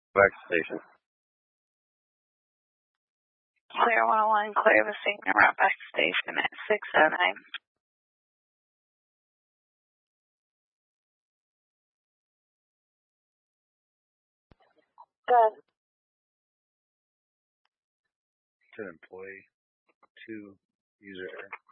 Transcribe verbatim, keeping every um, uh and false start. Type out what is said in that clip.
Back station. Clear one oh one, clear the signal route back station at six oh nine. Good. Ten employee, two user.